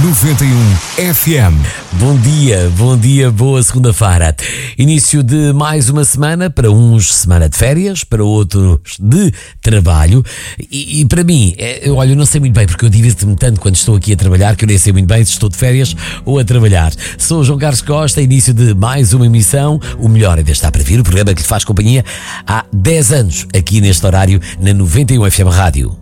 91 FM. Bom dia, boa segunda-feira. Início de mais uma semana, para uns semana de férias, para outros de trabalho. E para mim, eu não sei muito bem, porque eu divirto-me tanto quando estou aqui a trabalhar, que eu nem sei muito bem se estou de férias ou a trabalhar. Sou o João Carlos Costa, início de mais uma emissão. O melhor ainda está para vir, o programa que lhe faz companhia há 10 anos, aqui neste horário, na 91 FM Rádio.